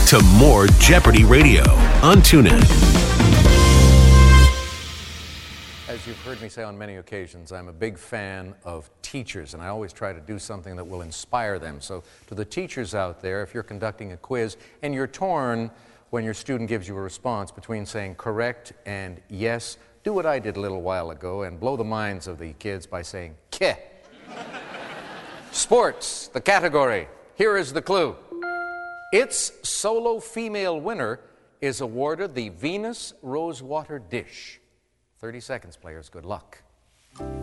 to more Jeopardy Radio on TuneIn. As you've heard me say on many occasions, I'm a big fan of teachers, and I always try to do something that will inspire them. So to the teachers out there, if you're conducting a quiz and you're torn when your student gives you a response between saying correct and yes, do what I did a little while ago and blow the minds of the kids by saying "Keh." Sports, the category. Here is the clue. Its solo female winner is awarded the Venus Rosewater Dish. 30 seconds, players. Good luck.